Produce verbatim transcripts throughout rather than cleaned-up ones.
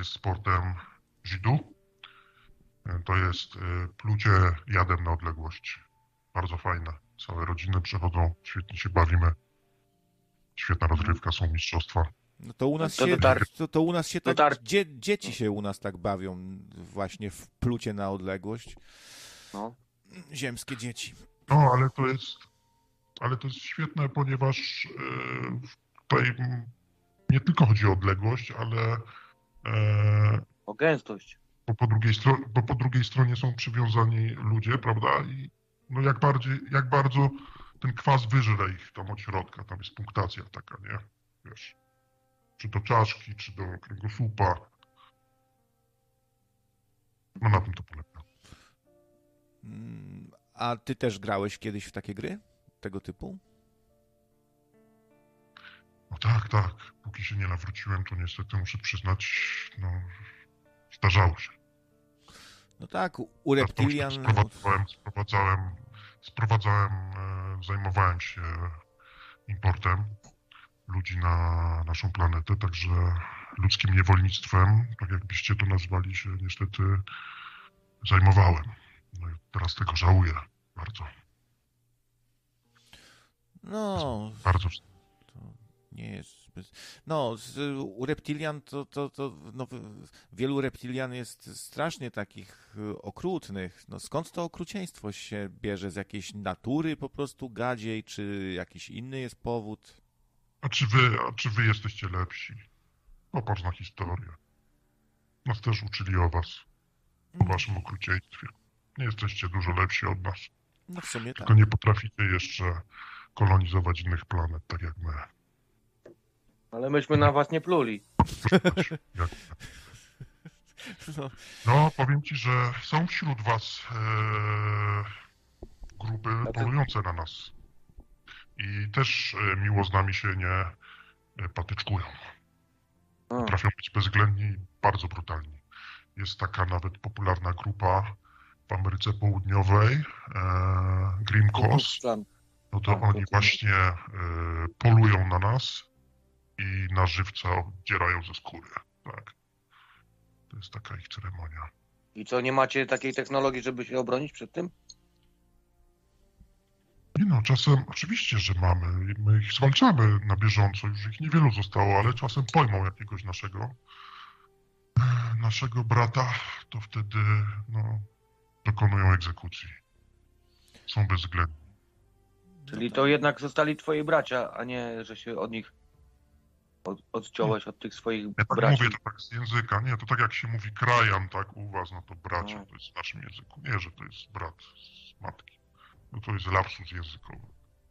jest sportem Żydów. To jest plucie jadem na odległość. Bardzo fajne. Całe rodziny przychodzą, świetnie się bawimy. Świetna rozrywka, są mistrzostwa. No to u nas To się, dotar- to, to u nas się tak, dotar- dzie, dzieci się u nas tak bawią właśnie w plucie na odległość. No. Ziemskie dzieci. No, ale to jest, ale to jest świetne, ponieważ e, tutaj nie tylko chodzi o odległość, ale e, O gęstość. bo, po drugiej stro- bo po drugiej stronie są przywiązani ludzie, prawda? I no jak, bardziej, jak bardzo ten kwas wyżre ich tam od środka, tam jest punktacja taka, nie? Wiesz, czy do czaszki, czy do kręgosłupa. No na tym to polega. Mm, A ty też grałeś kiedyś w takie gry tego typu? No tak, tak. Póki się nie nawróciłem, to niestety muszę przyznać, no zdarzało się. No tak, u Reptilian... Sprowadzałem, sprowadzałem, sprowadzałem, e, zajmowałem się importem ludzi na naszą planetę, także ludzkim niewolnictwem, tak jakbyście to nazwali, się niestety zajmowałem. No i teraz tego żałuję bardzo. No... Bardzo. Nie jest... Bez... No, z, u reptilian to, to, to no, wielu reptilian jest strasznie takich okrutnych. No, skąd to okrucieństwo się bierze? Z jakiejś natury po prostu gadziej, czy jakiś inny jest powód? A czy wy, a czy wy jesteście lepsi? Popatrz na historię. Nas też uczyli o was, o waszym okrucieństwie. Nie jesteście dużo lepsi od nas. No w sumie tak. Tylko nie potraficie jeszcze kolonizować innych planet, tak jak my. Ale myśmy na was nie pluli. Jak... No. No, powiem ci, że są wśród was e, grupy polujące na nas. I też e, miło z nami się nie e, patyczkują. A. Potrafią być bezwzględni i bardzo brutalni. Jest taka nawet popularna grupa w Ameryce Południowej, e, Grim Cross. No to A, to oni to właśnie e, polują na nas i na żywca oddzierają ze skóry. Tak. To jest taka ich ceremonia. I co, nie macie takiej technologii, żeby się obronić przed tym? Nie no, czasem oczywiście, że mamy. My ich zwalczamy na bieżąco, już ich niewielu zostało, ale czasem pojmą jakiegoś naszego naszego brata, to wtedy no, dokonują egzekucji. Są bezwzględni. Czyli to jednak zostali twoi bracia, a nie, że się od nich od, odciąłeś od tych swoich Ja tak braci. mówię to tak z języka, nie, to tak jak się mówi krajan, tak u was, no to bracia, No. to jest w naszym języku. Nie, że to jest brat z matki. No to jest lapsus językowy.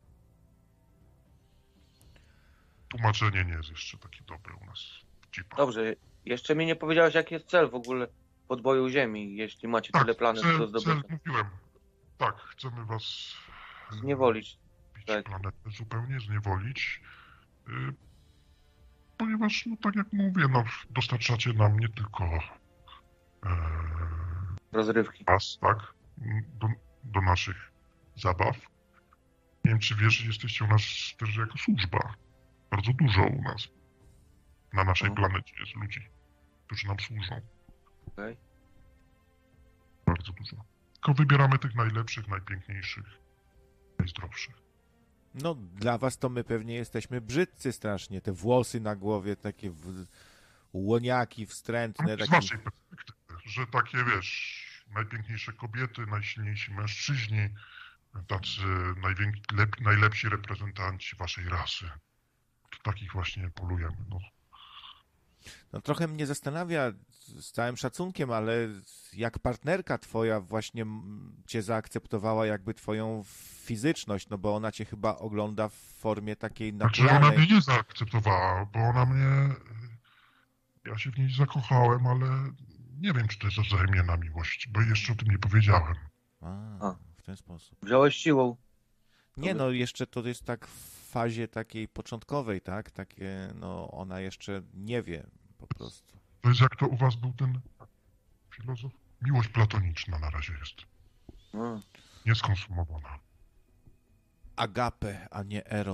Tłumaczenie nie jest jeszcze takie dobre u nas w Jeepach. Dobrze, jeszcze mi nie powiedziałeś, jaki jest cel w ogóle podboju Ziemi, jeśli macie Tak, tyle planet cel, do cel zdobycia. mówiłem. Tak, chcemy was Zniewolić. bić Tak. planetę zupełnie, zniewolić. Y, ponieważ, no tak jak mówię, no dostarczacie nam nie tylko e, Rozrywki. was, tak, do, do naszych zabaw. Nie wiem, czy wiesz, że jesteście u nas też jako służba. Bardzo dużo u nas. Na naszej Mhm. planecie jest ludzi, którzy nam służą. Okej. Bardzo dużo. Tylko wybieramy tych najlepszych, najpiękniejszych, najzdrowszych. No, dla was to my pewnie jesteśmy brzydcy strasznie. Te włosy na głowie, takie w... łoniaki wstrętne. Z Taki... waszej perspektywy, że takie, wiesz, najpiękniejsze kobiety, najsilniejsi mężczyźni, tacy najwięk- lep- najlepsi reprezentanci waszej rasy. To takich właśnie polujemy, no. No trochę mnie zastanawia, z całym szacunkiem, ale jak partnerka twoja właśnie m, cię zaakceptowała jakby twoją fizyczność, no bo ona cię chyba ogląda w formie takiej Znaczy, ona naturalnej. mnie nie zaakceptowała, bo ona mnie... Ja się w niej zakochałem, ale nie wiem, czy to jest wzajemna miłość, bo jeszcze o tym nie powiedziałem. A, A. w ten sposób. Wziąłeś siłą. Nie, no jeszcze to jest tak w fazie takiej początkowej, tak? Takie, no ona jeszcze nie wie po prostu. To jest jak to u was był ten filozof? Miłość platoniczna na razie jest. No. Nieskonsumowana. Agape, a nie eros.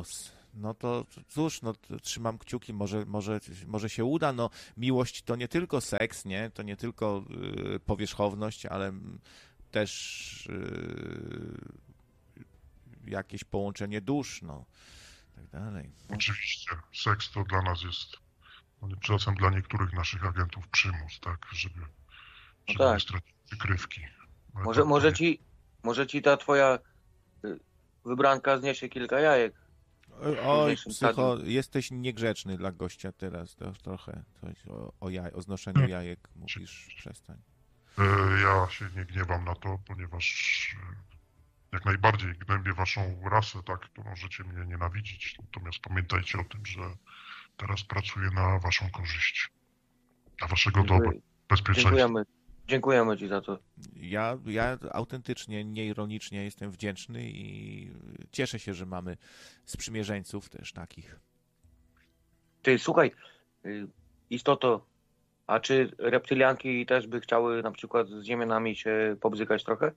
no to cóż, no to trzymam kciuki, może, może, może się uda. No, miłość to nie tylko seks, nie? To nie tylko y, powierzchowność, ale też y, jakieś połączenie dusz, no, tak dalej. Oczywiście, seks to dla nas jest, no, czasem dla niektórych naszych agentów przymus, tak, żeby, żeby tak. nie stracić przykrywki. Ale Może, tak, może, nie- ci, może ci ta twoja y, wybranka zniesie kilka jajek. Oj, późniejszym psycho, jesteś niegrzeczny dla gościa teraz, to trochę coś o, o, jaj, o znoszeniu jajek mówisz, przestań. E, Ja się nie gniewam na to, ponieważ e, jak najbardziej gnębię waszą rasę, tak, to możecie mnie nienawidzić. Natomiast pamiętajcie o tym, że teraz pracuję na waszą korzyść, na waszego dobra, Dziękuję- bezpieczeństwa. Dziękujemy. Dziękujemy ci za to. Ja, ja autentycznie, nieironicznie jestem wdzięczny i cieszę się, że mamy sprzymierzeńców też takich. Ty, słuchaj, y, istoto, a czy reptylianki też by chciały na przykład z ziemianami się pobzykać trochę?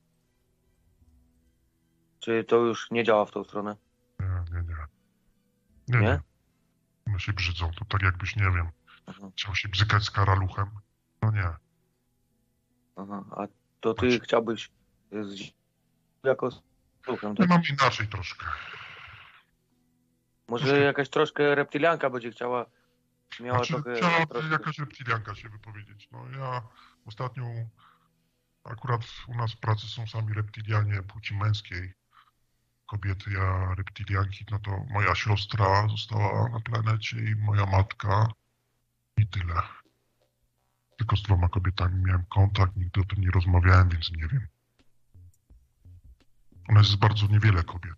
Czy to już nie działa w tą stronę? Nie, nie, nie. Nie, Nie? nie. One się brzydzą. To tak jakbyś, nie wiem, Aha, chciał się bzykać z karaluchem. No nie. aha. A to ty Znaczy- chciałbyś z zi- jako z duchem, Ja tak? mam inaczej troszkę. Może troszkę- jakaś troszkę reptylianka będzie chciała, miała Znaczy, trochę... chciała troszkę... jakaś reptilianka się wypowiedzieć. No ja ostatnią, akurat u nas w pracy są sami reptilianie płci męskiej. Kobiety, ja reptilianki, no to moja siostra została na planecie i moja matka i tyle. Tylko z dwoma kobietami miałem kontakt, nigdy o tym nie rozmawiałem, więc nie wiem. U nas jest bardzo niewiele kobiet.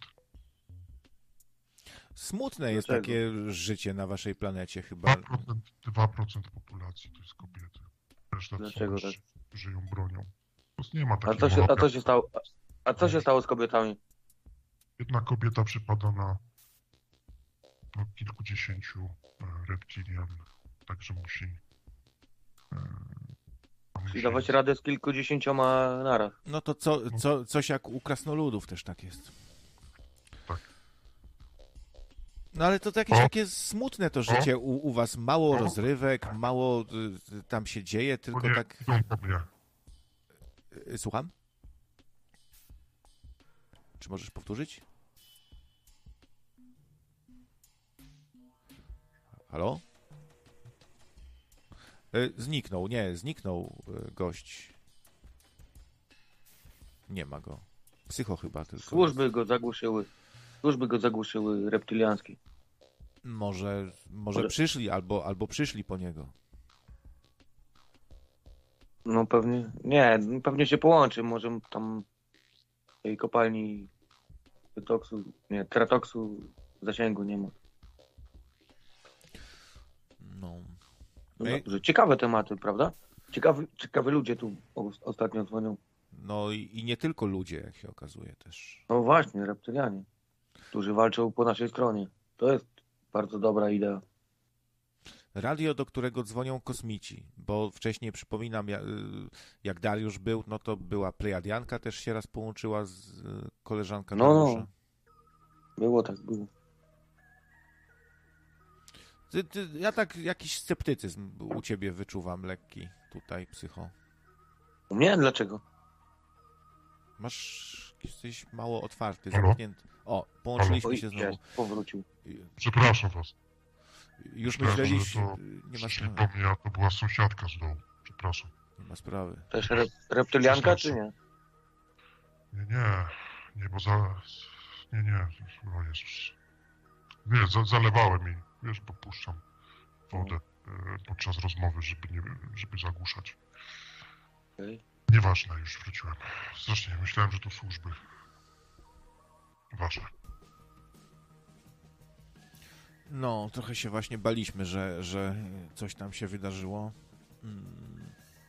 Smutne jest Dlaczego? takie życie na waszej planecie chyba. dwa procent, dwa procent populacji to jest kobiety. Reszta to są Dlaczego mężczyźni, którzy ją bronią. Po prostu nie ma A takiej co się, a monopoli. co się stało? A co się stało z kobietami? Jedna kobieta przypada na, na kilkudziesięciu e, reptilian, także musi... E, musi I dawać radę z kilkudziesięcioma naraz. No to co, co, coś jak u krasnoludów też tak jest. Tak. No ale to jakieś O. takie smutne to życie u, u was. Mało O. rozrywek, mało y, y, tam się dzieje, Bo tylko nie, tak... idą po mnie. Y, Słucham? Czy możesz powtórzyć? Halo? Y, Zniknął, nie, zniknął y, gość. Nie ma go. Psycho chyba tylko. Służby go zagłuszyły. Służby go zagłuszyły reptyliańskie. Może, może Może- przyszli, albo, albo przyszli po niego. No pewnie, nie, pewnie się połączy. Może tam w tej kopalni toksu, nie, tratoksu zasięgu nie ma. No. No Ej. dobrze, ciekawe tematy, prawda? Ciekawi, ciekawe ludzie tu o- ostatnio dzwonią. No i, i nie tylko ludzie, jak się okazuje też. No właśnie, reptylianie, którzy walczą po naszej stronie. To jest bardzo dobra idea. Radio, do którego dzwonią kosmici, bo wcześniej przypominam, ja- y, jak Dariusz był, no to była Plejadianka, też się raz połączyła z y, koleżanka No, no. Dariusza. Było tak, było. Ty, ty, ja tak jakiś sceptycyzm u ciebie wyczuwam, lekki tutaj, psycho. U mnie? Dlaczego? Masz, jesteś mało otwarty, Halo? zamknięty. O, połączyliśmy Oj, się znowu. jest, powrócił. Przepraszam was. Już Myślałem, myśleliśmy, że to nie ma Przyszli sprawy. po mnie, a to była sąsiadka z dołu. Przepraszam. Nie ma sprawy. Też re, reptylianka, czy nie? Nie, nie. Nie, bo za... Nie, nie. O Jezus. Nie, za, zalewałem jej. Wiesz, bo puszczam wodę e, podczas rozmowy, żeby nie, żeby zagłuszać. Okej. Nieważne, już wróciłem. Strasznie, myślałem, że to służby. Wasze. No, trochę się właśnie baliśmy, że, że coś tam się wydarzyło. Mm,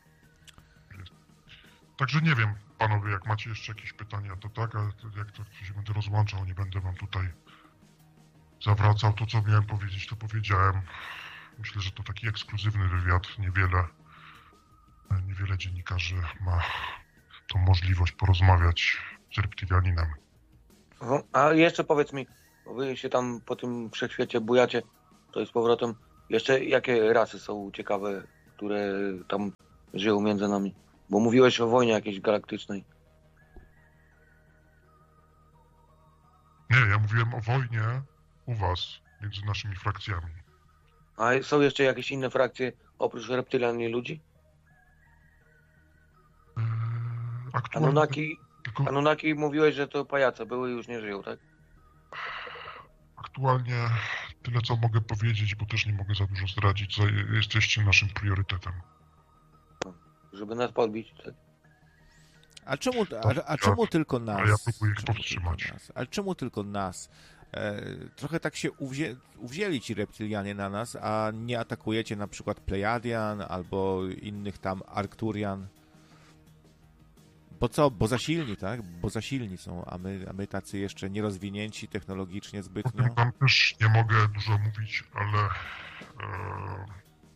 Także nie wiem, panowie, jak macie jeszcze jakieś pytania, to tak, ale to jak to się będę rozłączał, nie będę wam tutaj zawracał. To, co miałem powiedzieć, to powiedziałem. Myślę, że to taki ekskluzywny wywiad. Niewiele, niewiele dziennikarzy ma tą możliwość porozmawiać z reptilianinem. Mhm. A jeszcze powiedz mi, Bo wy się tam po tym wszechświecie bujacie, to jest z powrotem. Jeszcze jakie rasy są ciekawe, które tam żyją między nami? Bo mówiłeś o wojnie jakiejś galaktycznej. Nie, ja mówiłem o wojnie u was, między naszymi frakcjami. A są jeszcze jakieś inne frakcje oprócz reptylian i ludzi? Eee, aktualnie... Anunnaki, Tylko Anunnaki mówiłeś, że to pajace były i już nie żyją, tak? aktualnie tyle, co mogę powiedzieć, bo też nie mogę za dużo zdradzić. Za- Jesteście naszym priorytetem. Żeby nas podbić, tak? A czemu, a, a czemu tylko nas? A ja próbuję ich Czemu powstrzymać. tylko nas? Ale czemu tylko nas? E, trochę tak się uwzię, uwzięli ci reptylianie na nas, a nie atakujecie na przykład Plejadian albo innych tam Arkturian. Bo co? Bo za silni, tak? Bo za silni są, a my, a my tacy jeszcze nierozwinięci technologicznie O zbytnio. tym wam też nie mogę dużo mówić, ale... E,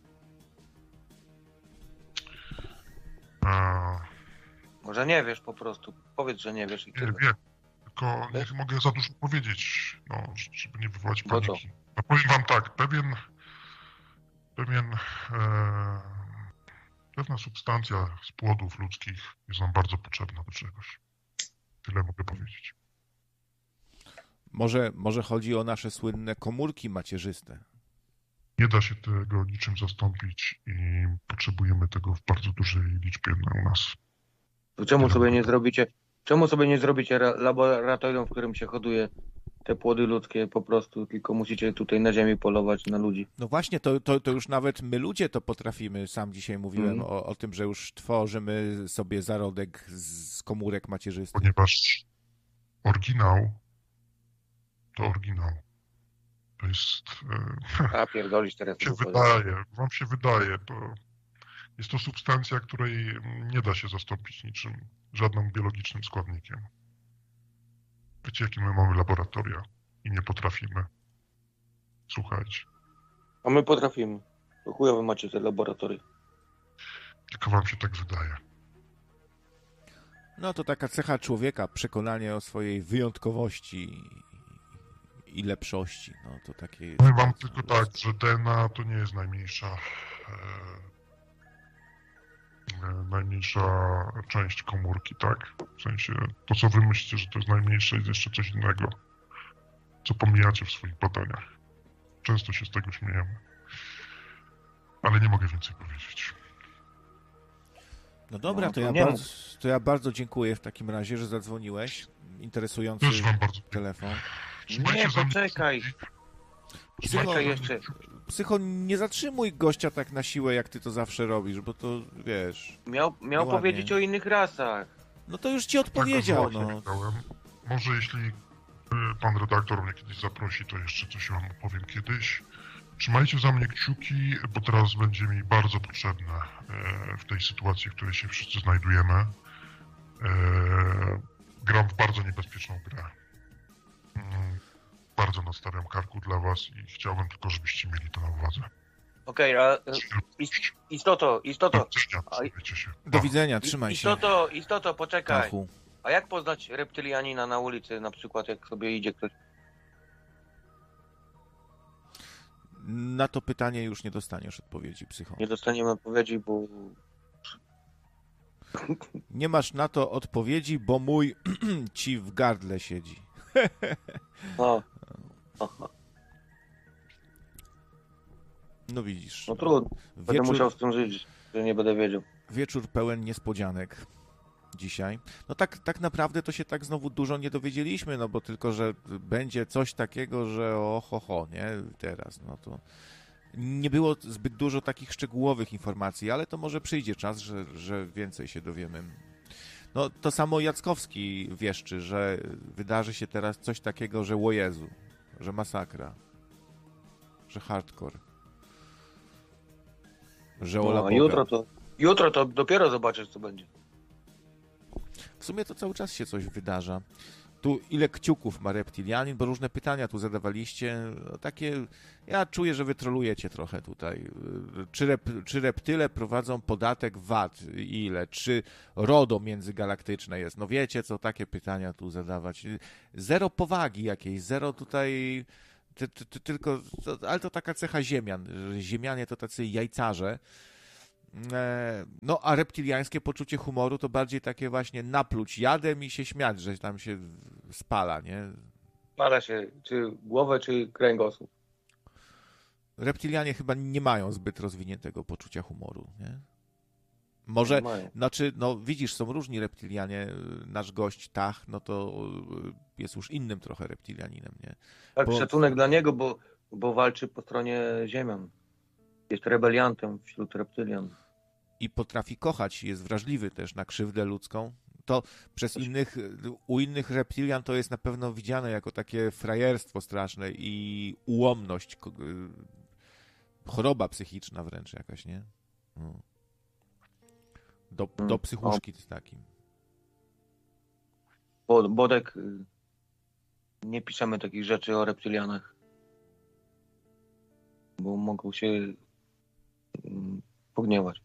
e, Może nie wiesz po prostu. Powiedz, że nie wiesz i nie tyle. wiem, tylko nie Wiesz? mogę za dużo powiedzieć, no, żeby nie wywołać Bo co? paniki. No powiem wam tak, pewien... pewien... E, pewna substancja z płodów ludzkich jest nam bardzo potrzebna do czegoś. Tyle mogę powiedzieć. Może, może chodzi o nasze słynne komórki macierzyste. Nie da się tego niczym zastąpić i potrzebujemy tego w bardzo dużej liczbie u nas. To czemu sobie nie zrobicie, czemu sobie nie zrobicie ra- laboratorium, w którym się hoduje te płody ludzkie po prostu, tylko musicie tutaj na ziemi polować na ludzi. No właśnie, to, to, to już nawet my ludzie to potrafimy. Sam dzisiaj mówiłem Mhm. o, o tym, że już tworzymy sobie zarodek z komórek macierzystych. Ponieważ oryginał to oryginał. To jest... E, A pierdolisz teraz. się to wydaje, wam się wydaje, to jest to substancja, której nie da się zastąpić niczym, żadnym biologicznym składnikiem. Wiecie, jakie my mamy laboratoria i nie potrafimy. Słuchajcie, A my potrafimy. To chujowe macie te laboratoria. tylko wam się tak wydaje. No to taka cecha człowieka, przekonanie o swojej wyjątkowości i lepszości. No to takie jest. Powiem wam tylko tak, że D N A to nie jest najmniejsza e, e, najmniejsza część komórki, tak? W sensie, to co wy myślicie, że to jest najmniejsze, jest jeszcze coś innego, co pomijacie w swoich badaniach. Często się z tego śmiejemy. Ale nie mogę więcej powiedzieć. No dobra, No, to to ja, nie bardzo, to ja bardzo dziękuję w takim razie, że zadzwoniłeś. Interesujący Też wam bardzo telefon. Trzymajcie Nie, za mnie poczekaj. kciuki. Psycho, Trzymajcie za mnie jeszcze. kciuki. Psycho, nie zatrzymuj gościa tak na siłę, jak ty to zawsze robisz, bo to wiesz. Miał, miał Nieładnie. powiedzieć o innych rasach. No to już ci odpowiedział, Tak, no. powiedziałem. Może jeśli y, pan redaktor mnie kiedyś zaprosi, to jeszcze coś wam opowiem kiedyś. Trzymajcie za mnie kciuki, bo teraz będzie mi bardzo potrzebne e, w tej sytuacji, w której się wszyscy znajdujemy. E, gram w bardzo niebezpieczną grę. Mm, bardzo nastawiam karku dla was i chciałbym tylko, żebyście mieli to na uwadze. Okej, a e, ist- istoto, Do istoto. widzenia, A- trzymajcie się. Do widzenia, trzymaj się. Istoto, istoto, poczekaj. Tachu. A jak poznać reptylianina na ulicy, na przykład jak sobie idzie ktoś? Na to pytanie już nie dostaniesz odpowiedzi, psycho. Nie dostaniemy odpowiedzi, bo... Nie masz na to odpowiedzi, bo mój ci w gardle siedzi. No, aha, No widzisz. no trudno. Będę Wieczór, musiał z tym żyć, że nie będę wiedział. wieczór pełen niespodzianek dzisiaj. No tak, tak naprawdę to się tak znowu dużo nie dowiedzieliśmy, no bo tylko, że będzie coś takiego, że o ho, ho, nie? Teraz, no to nie było zbyt dużo takich szczegółowych informacji, ale to może przyjdzie czas, że, że więcej się dowiemy. No to samo Jackowski wieszczy, że wydarzy się teraz coś takiego, że o Jezu, że masakra, że hardcore, że ola No, a Boga. jutro to, jutro to dopiero zobaczysz, co będzie. W sumie to cały czas się coś wydarza. tu ile kciuków ma reptilianin, bo różne pytania tu zadawaliście, no takie, ja czuję, że wy trolujecie trochę tutaj. Czy, rep, czy reptyle prowadzą podatek V A T? Ile? Czy RODO międzygalaktyczne jest? No wiecie co, takie pytania tu zadawać. Zero powagi jakiejś, zero tutaj, ty, ty, ty, tylko, to, ale to taka cecha ziemian, że ziemianie to tacy jajcarze. No, a reptiliańskie poczucie humoru to bardziej takie właśnie napluć jadem i się śmiać, że tam się spala, nie? Spala się czy głowę, czy kręgosłup. Reptilianie chyba nie mają zbyt rozwiniętego poczucia humoru, nie? Może, znaczy, no widzisz, są różni reptilianie. Nasz gość Tach, no to jest już innym trochę reptilianinem, nie? Tak, bo... szacunek dla niego, bo, bo walczy po stronie ziemian. Jest rebeliantem wśród reptylian. I potrafi kochać, jest wrażliwy też na krzywdę ludzką. To przez innych, u innych reptilian to jest na pewno widziane jako takie frajerstwo straszne i ułomność, choroba psychiczna wręcz jakaś, nie? Do, do psychuszki z takim. Bodek, nie piszemy takich rzeczy o reptylianach, bo mogą się pogniewać.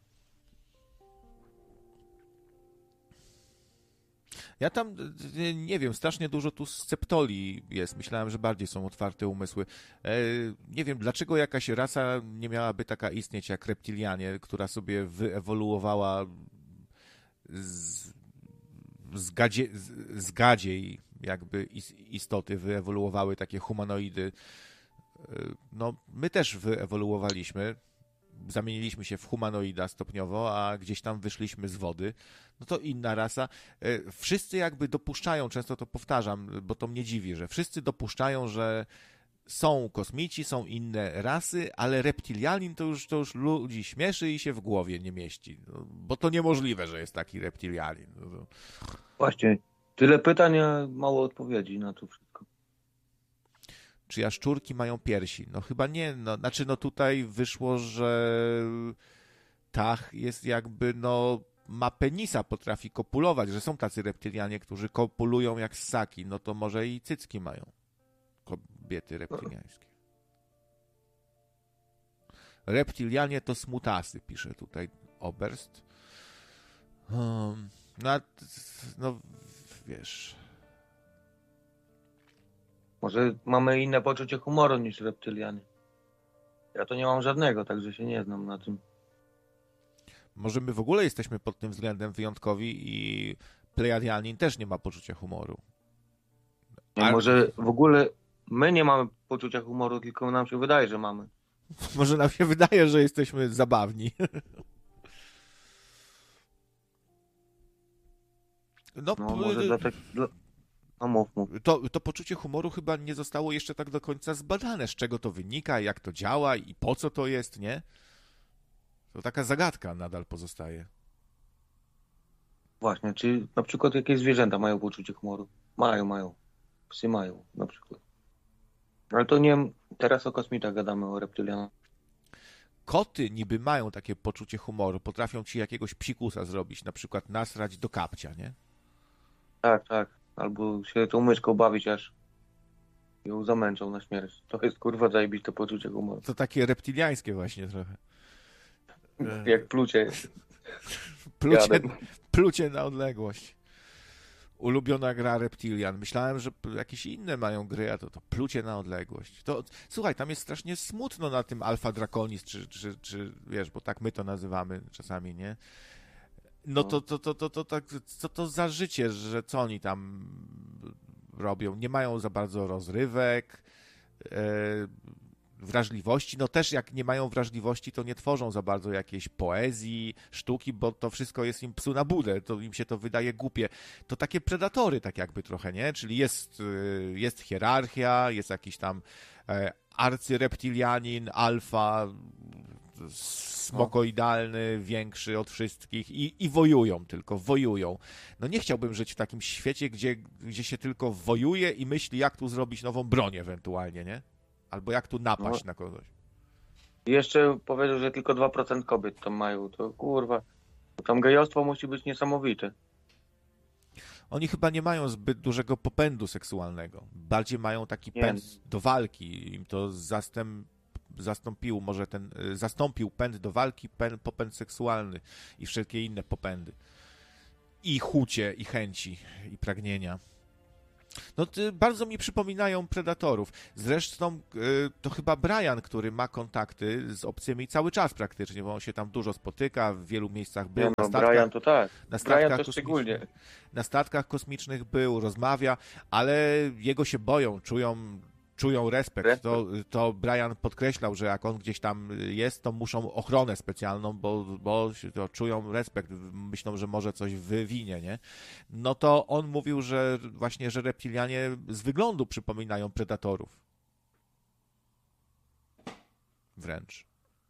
Ja tam, nie wiem, strasznie dużo tu sceptoli jest. Myślałem, że bardziej są otwarte umysły. Nie wiem, dlaczego jakaś rasa nie miałaby taka istnieć jak reptilianie, która sobie wyewoluowała z, z, gadzie, z gadziej jakby istoty, wyewoluowały takie humanoidy. No, my też wyewoluowaliśmy. Zamieniliśmy się w humanoida stopniowo, a gdzieś tam wyszliśmy z wody, no to inna rasa. Wszyscy jakby dopuszczają, często to powtarzam, bo to mnie dziwi, że wszyscy dopuszczają, że są kosmici, są inne rasy, ale reptilianin to już, to już ludzi śmieszy i się w głowie nie mieści, no, bo to niemożliwe, że jest taki reptilianin. No to... Właśnie, tyle pytań, a mało odpowiedzi na to wszystko. Czy jaszczurki mają piersi? No chyba nie. No, znaczy, no tutaj wyszło, że Tach jest jakby, no ma penisa, potrafi kopulować, że są tacy reptylianie, którzy kopulują jak ssaki. No to może i cycki mają kobiety reptyliańskie. Reptilianie to smutasy, pisze tutaj Oberst. Um, no, no wiesz... Może mamy inne poczucie humoru niż reptylianie. Ja to nie mam żadnego, także się nie znam na tym. Może my w ogóle jesteśmy pod tym względem wyjątkowi i Plejadianin też nie ma poczucia humoru. Ale... Może w ogóle my nie mamy poczucia humoru, tylko nam się wydaje, że mamy. Może nam się wydaje, że jesteśmy zabawni. No, no może dlatego... Dla... No, mów, mów. To, to poczucie humoru chyba nie zostało jeszcze tak do końca zbadane. Z czego to wynika, jak to działa i po co to jest, nie? To taka zagadka nadal pozostaje. Właśnie, czy na przykład jakieś zwierzęta mają poczucie humoru? Mają, mają. Psy mają, na przykład. Ale to nie teraz o kosmitach gadamy, o reptylianach. Koty niby mają takie poczucie humoru. Potrafią ci jakiegoś psikusa zrobić, na przykład nasrać do kapcia, nie? Tak, tak. Albo się tą myszką bawić, aż ją zamęczą na śmierć. To jest kurwa zajebiste poczucie humoru. To takie reptiliańskie właśnie trochę. Jak plucie. plucie, plucie na odległość. Ulubiona gra Reptilian. Myślałem, że jakieś inne mają gry, a to, to plucie na odległość. To, słuchaj, tam jest strasznie smutno na tym Alpha Draconis, czy, czy, czy wiesz, bo tak my to nazywamy czasami, nie? No to, to, to, to, to, tak, co to za życie, że co oni tam robią? Nie mają za bardzo rozrywek, e, wrażliwości. No też jak nie mają wrażliwości, to nie tworzą za bardzo jakiejś poezji, sztuki, bo to wszystko jest im psu na budę, to im się to wydaje głupie. To takie predatory tak jakby trochę, nie? Czyli jest, jest hierarchia, jest jakiś tam e, arcyreptilianin, alfa, smokoidalny, większy od wszystkich i, i wojują tylko, wojują. No nie chciałbym żyć w takim świecie, gdzie, gdzie się tylko wojuje i myśli, jak tu zrobić nową broń ewentualnie, nie? Albo jak tu napaść no. na kogoś. Jeszcze powiedział, że tylko dwa procent kobiet tam mają. To kurwa, tam gejostwo musi być niesamowite. Oni chyba nie mają zbyt dużego popędu seksualnego. Bardziej mają taki Nie. pęd do walki. Im to zastęp, zastąpił może ten, zastąpił pęd do walki, pęd, popęd seksualny i wszelkie inne popędy. I chucie, i chęci, i pragnienia. No ty, bardzo mi przypominają predatorów. Zresztą y, to chyba Brian, który ma kontakty z obcymi cały czas praktycznie, bo on się tam dużo spotyka, w wielu miejscach był. Nie, na no, statkach, Brian to tak. na Brian statkach to szczególnie. kosmicznych, na statkach kosmicznych był, rozmawia, ale jego się boją, czują, czują respekt. Respekt. To, to Brian podkreślał, że jak on gdzieś tam jest, to muszą ochronę specjalną, bo, bo to czują respekt, myślą, że może coś wywinie, nie? No to on mówił, że właśnie, że reptilianie z wyglądu przypominają predatorów. Wręcz.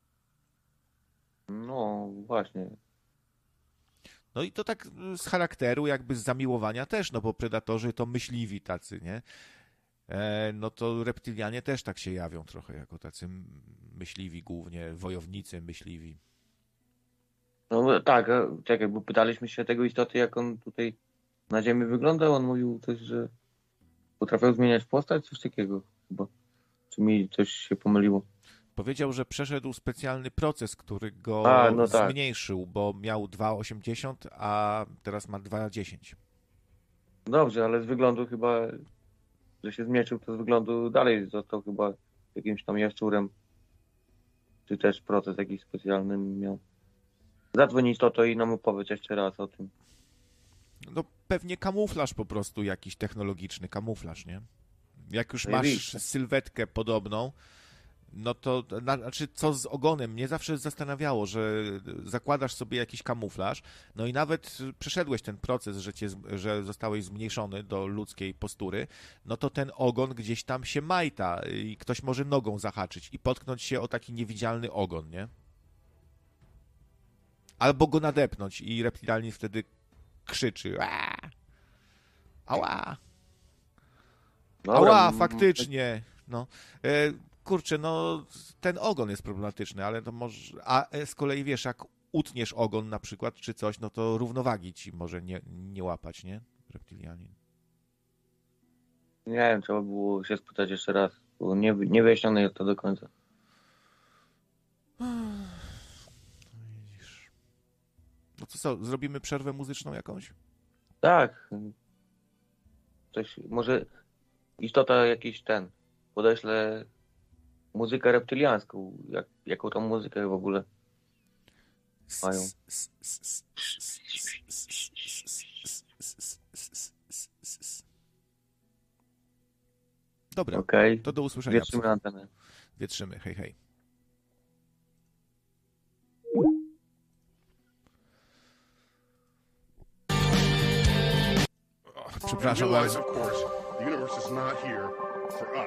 No właśnie. No i to tak z charakteru, jakby z zamiłowania też, no bo predatorzy to myśliwi tacy, nie? E, no to reptilianie też tak się jawią trochę, jako tacy myśliwi głównie, wojownicy myśliwi. No tak, a czekaj, bo pytaliśmy się tego istoty, jak on tutaj na Ziemi wyglądał. On mówił coś, że potrafił zmieniać postać, coś takiego chyba. Czy mi coś się pomyliło? Powiedział, że przeszedł specjalny proces, który go A, no tak. zmniejszył, bo miał dwa osiemdziesiąt, a teraz ma dwa dziesięć. Dobrze, ale z wyglądu chyba, że się zmniejszył, to z wyglądu dalej został chyba jakimś tam jaszczurem. Czy też proces jakiś specjalny miał. Zadzwoń istoto i nam opowiedz jeszcze raz o tym. No pewnie kamuflaż po prostu jakiś technologiczny, kamuflaż, nie? Jak już masz Zajebiście. sylwetkę podobną, no to, na, znaczy co z ogonem? Mnie zawsze zastanawiało, że zakładasz sobie jakiś kamuflaż, no i nawet przeszedłeś ten proces, że, cię, że zostałeś zmniejszony do ludzkiej postury, no to ten ogon gdzieś tam się majta i ktoś może nogą zahaczyć i potknąć się o taki niewidzialny ogon, nie? Albo go nadepnąć i reptilianin wtedy krzyczy. Aaa! Ała! Dobra, Ała, m- faktycznie. No. E, kurczę, no ten ogon jest problematyczny, ale to może... A z kolei wiesz, jak utniesz ogon na przykład, czy coś, no to równowagi ci może nie, nie łapać, nie? Reptilianin. Nie wiem, trzeba było się spytać jeszcze raz, bo nie, nie wyjaśnione jest to do końca. No widzisz. No to co, zrobimy przerwę muzyczną jakąś? Tak. Coś, może istota jakiś ten, podeślę muzykę reptyliańską, jak, jaką tam muzykę w ogóle mają. Dobra, Okej, to do usłyszenia. wietrzymy antenę. Wietrzymy, hej, hej. O, przepraszam Realize, bardzo. of course, the universe is not here for us.